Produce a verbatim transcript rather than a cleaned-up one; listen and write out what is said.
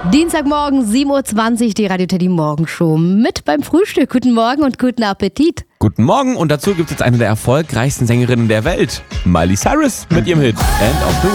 Dienstagmorgen, sieben Uhr zwanzig, die Radio Teddy Morgenshow mit beim Frühstück. Guten Morgen und guten Appetit. Guten Morgen und dazu gibt es jetzt eine der erfolgreichsten Sängerinnen der Welt, Miley Cyrus mit ihrem Hit End of the World.